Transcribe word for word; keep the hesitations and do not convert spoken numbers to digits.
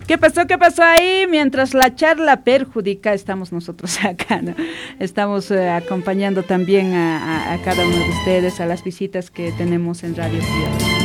¿Qué pasó? ¿Qué pasó ahí? Mientras la charla perjudica, estamos nosotros acá, ¿no? Estamos eh, acompañando también a, a, a cada uno de ustedes, a las visitas que tenemos en Radio Pío.